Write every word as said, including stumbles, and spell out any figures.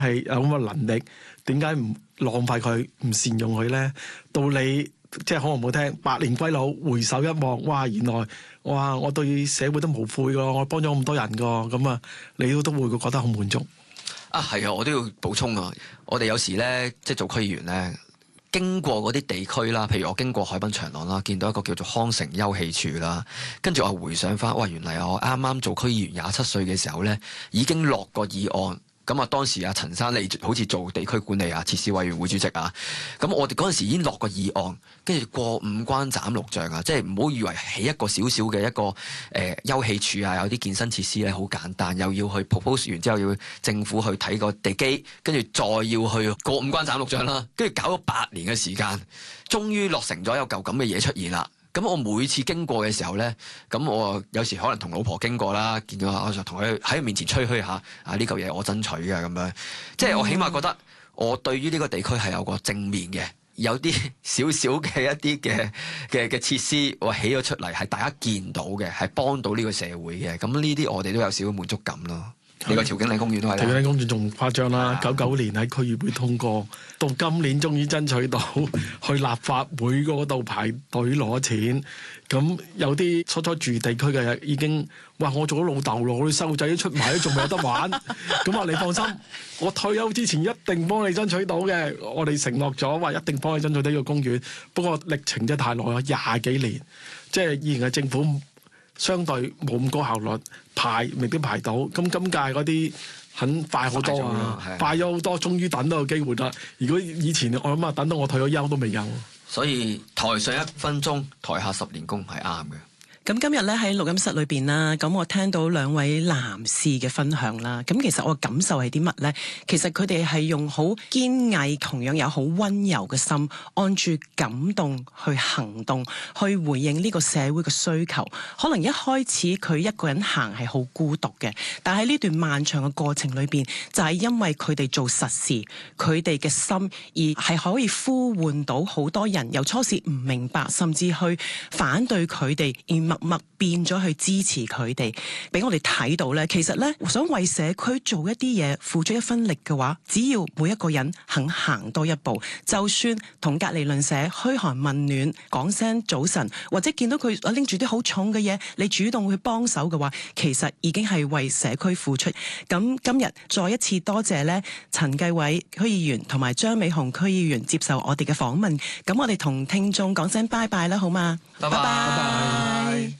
係有咁嘅能力，點解唔浪費佢，唔善用佢咧？到你即係可能冇聽，百年歸老，回首一望，哇！原來哇，我對社會都無悔噶，我幫咗咁多人噶，咁啊，你都都會覺得好滿足。 啊，係啊，我都要補充啊！我哋有時咧，即係做區議員咧，經過嗰啲地區啦，譬如我經過海濱長廊啦，見到一個叫做康城休憩處啦，跟住我回想翻，哇！原嚟我啱啱做區議員廿七歲嘅時候咧，已經落過議案。咁啊，當時啊，陳生你好似做地區管理啊、設施委員會主席啊，咁我哋嗰陣時已經落過議案，跟住過五關斬六將啊，即係唔好以為起一個小小嘅一個誒、呃、休憩處啊，有啲健身設施咧好簡單，又要去 propose 完之後要政府去睇個地基，跟住再要去過五關斬六將啦，跟住搞咗八年嘅時間，終於落成咗有嚿咁嘅嘢出現啦。咁我每次經過嘅時候咧，咁我有時可能同老婆經過啦，見到我就同佢喺佢面前吹噓下啊，呢嚿嘢我爭取嘅咁樣，即係我起碼覺得我對於呢個地區係有個正面嘅，有啲少少嘅一啲嘅嘅嘅設施我起咗出嚟係大家見到嘅，係幫到呢個社會嘅，咁呢啲我哋都有少少滿足感咯。呢個調景嶺公園都係啦，調景嶺公園仲誇張啦！九九年喺區議會通過，到今年終於爭取到去立法會嗰度排隊攞錢。咁有啲初初住地區嘅已經，哇！我做咗老豆咯，我啲細路仔都出埋，都仲未有得玩。咁啊，你放心，我退休之前一定幫你爭取到嘅。我哋承諾咗話一定幫你爭取到呢個公園。不過歷程真係太耐啦，廿幾年，即係以前嘅政府。相對冇咁高效率，排未必排到。咁今屆嗰啲肯快好多啊，快咗好多，終於等到個機會啦。如果以前我諗啊，等到我退咗休都未有。 所以台上一分鐘，台下十年功係啱嘅。 咁今日咧喺錄音室裏邊啦，咁我聽到兩位男士嘅分享啦，咁其實我感受係啲乜呢？其實佢哋係用好堅毅，同樣有好溫柔嘅心，按住感動去行動，去回應呢個社會嘅需求。可能一開始佢一個人行係好孤獨嘅，但係呢段漫長嘅過程裏邊，就係因為佢哋做實事，佢哋嘅心而係可以呼喚到好多人，由初時唔明白，甚至去反對佢哋，默默變咗去支持佢哋，俾我哋睇到咧。其實咧，想為社區做一啲嘢，付出一分力嘅話，只要每一個人肯行多一步，就算同隔離鄰舍噓寒問暖，講聲早晨，或者見到佢拎住啲好重嘅嘢，你主動去幫手嘅話，其實已經係為社區付出。咁今日再一次多謝咧，陳繼偉區議員同埋張美雄區議員接受我哋嘅訪問。咁我哋同聽眾講聲拜拜啦，好嘛？ 拜拜。